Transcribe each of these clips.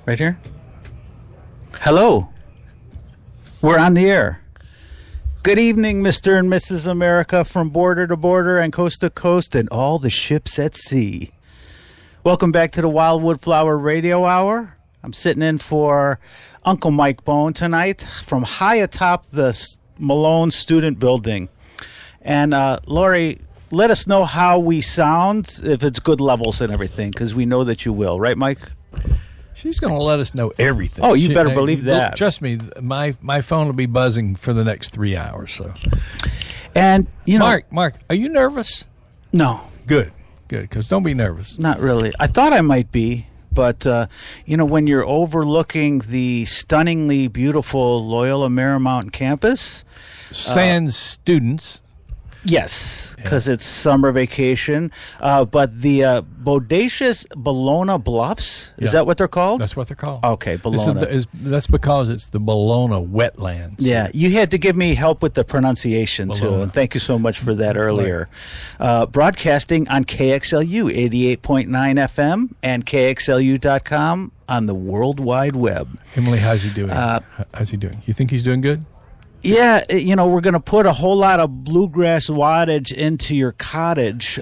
Right here? Hello. We're on the air. Good evening, Mr. and Mrs. America, from border to border and coast to coast and all the ships at sea. Welcome back to the Wildwood Flower Radio Hour. I'm sitting in for Uncle Mike Bone tonight from high atop the Malone Student Building. And Lori, let us know how we sound, if it's good levels and everything, because we know that you will. Right, Mike? She's going to let us know everything. Oh, you better believe that. Trust me, my phone will be buzzing for the next 3 hours. So, and you know, Mark, are you nervous? No. Good, because don't be nervous. Not really. I thought I might be, but when you're overlooking the stunningly beautiful Loyola Marymount campus, sans students. Yes, because it's summer vacation. But the bodacious Bologna Bluffs, is that what they're called? That's what they're called. Okay, Bologna. That's because it's the Bologna wetlands. Yeah, you had to give me help with the pronunciation, Bologna. too, and thank you so much for that earlier. Broadcasting on KXLU 88.9 FM and KXLU.com on the World Wide Web. Emily, how's he doing? You think he's doing good? Yeah, we're going to put a whole lot of bluegrass wattage into your cottage.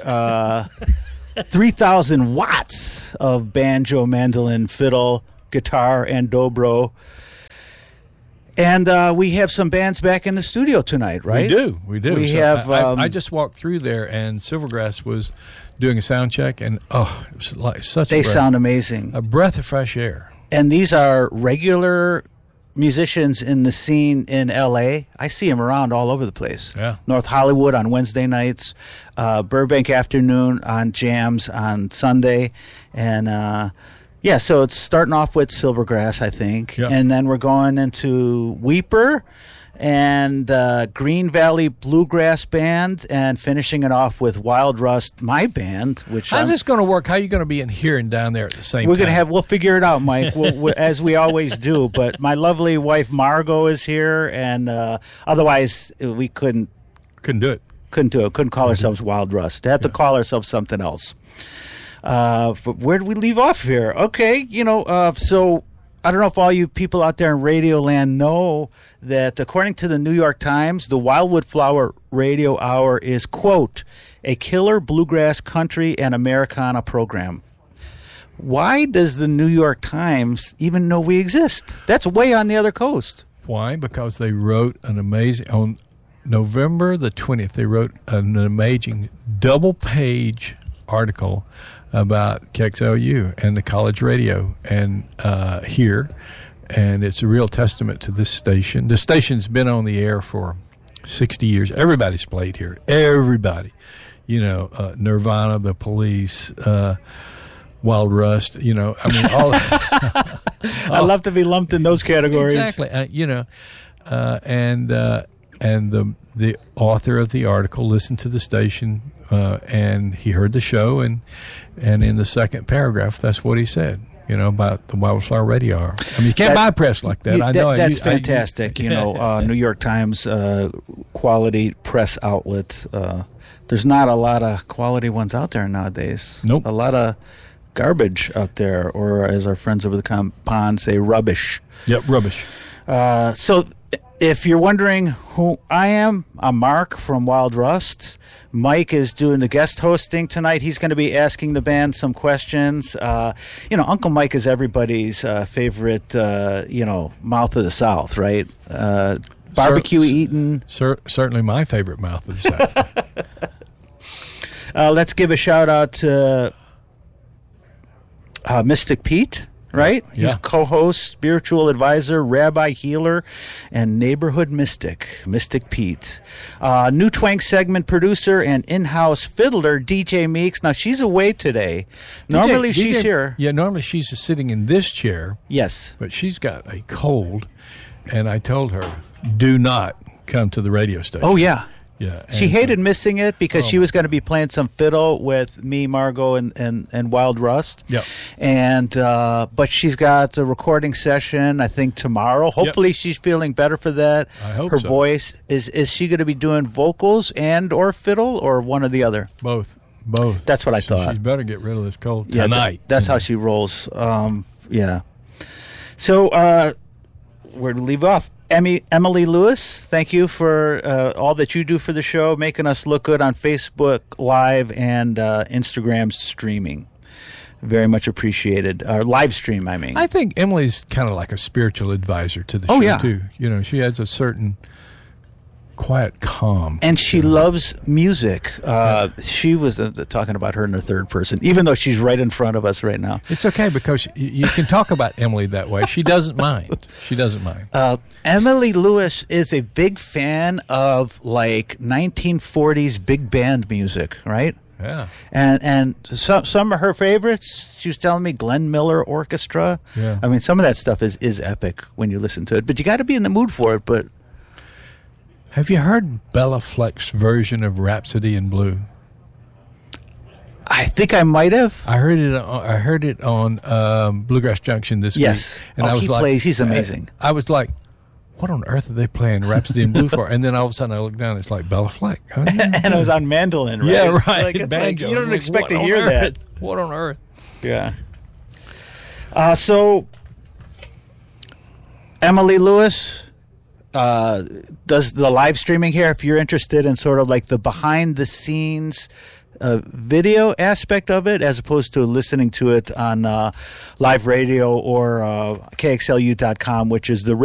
3,000 watts of banjo, mandolin, fiddle, guitar, and dobro. And we have some bands back in the studio tonight, right? We do. We have. I just walked through there, and Silvergrass was doing a sound check, and it was like such. They sound amazing. A breath of fresh air. And these are regular musicians in the scene in L.A. I see them around all over the place. Yeah. North Hollywood on Wednesday nights, Burbank Afternoon on jams on Sunday, and so it's starting off with Silvergrass, I think, and then we're going into Weeper and Green Valley Bluegrass Band, and finishing it off with Wild Rust, my band. Which how's this going to work? How are you going to be in here and down there at the same time? We'll figure it out, Mike, as we always do. But my lovely wife Margot is here, and otherwise we couldn't do it. Couldn't call ourselves Wild Rust. Have to call ourselves something else. But where did we leave off here? Okay, so I don't know if all you people out there in Radio Land know that according to the New York Times, the Wildwood Flower Radio Hour is, quote, a killer bluegrass country and Americana program. Why does the New York Times even know we exist? That's way on the other coast. Why? Because they wrote an amazing, on November the 20th, they wrote an amazing double-page article about KXLU and the college radio and here, and it's a real testament to this station. The station's been on the air for 60 years. Everybody's played here. Everybody. Nirvana, The Police, Wild Rust, all I love to be lumped in those categories. Exactly. And the author of the article listened to the station, and he heard the show, and in the second paragraph, that's what he said, about the Wildwood Flower Radio Hour. I mean, you can't buy press like that. I know that's fantastic. New York Times quality press outlet. There's not a lot of quality ones out there nowadays. Nope. A lot of garbage out there, or as our friends over the pond say, rubbish. Yep, rubbish. So if you're wondering who I am, I'm Mark from Wild Rust. Mike is doing the guest hosting tonight. He's going to be asking the band some questions. Uncle Mike is everybody's favorite, mouth of the South, right? Barbecue eating. Certainly my favorite mouth of the South. Let's give a shout out to Mystic Pete. Right? Yeah. He's co-host, spiritual advisor, rabbi, healer, and neighborhood mystic, Mystic Pete. New Twang segment producer and in-house fiddler, DJ Meeks. Now, she's away today. Normally, she's here. Yeah, normally she's just sitting in this chair. Yes. But she's got a cold, and I told her, do not come to the radio station. Oh, yeah. Yeah, she hated missing it because she was going to be playing some fiddle with me, Margot, and Wild Rust. Yeah. And but she's got a recording session, I think, tomorrow. Hopefully she's feeling better for that. I hope her so. voice is she going to be doing vocals and or fiddle or one or the other? Both. That's what I thought. She better get rid of this cold tonight. That's how she rolls. Yeah. So, where to leave off? Emily Lewis, thank you for all that you do for the show, making us look good on Facebook Live and Instagram streaming. Very much appreciated. Live stream, I mean. I think Emily's kind of like a spiritual advisor to the show, too. You know, she has a certain quiet calm. And she loves music. She was talking about her in the third person, even though she's right in front of us right now. It's okay because you can talk about Emily that way. She doesn't mind. She doesn't mind. Emily Lewis is a big fan of like 1940s big band music, right? Yeah. And some of her favorites, she was telling me, Glenn Miller Orchestra. Yeah. I mean, some of that stuff is epic when you listen to it, but you got to be in the mood for it. But have you heard Bella Fleck's version of Rhapsody in Blue? I think I might have. I heard it on Bluegrass Junction this week. And I was like, he's amazing. I was like, what on earth are they playing Rhapsody in Blue for? And then all of a sudden I look down, it's like Bella Fleck. And it was on mandolin, right? Yeah, right. Like, it's Banjo. like, you don't Like, expect to what hear on that. earth? What on earth? Yeah. So, Emily Lewis does the live streaming here. If you're interested in sort of like the behind the scenes video aspect of it, as opposed to listening to it on live radio or KXLU.com, which is the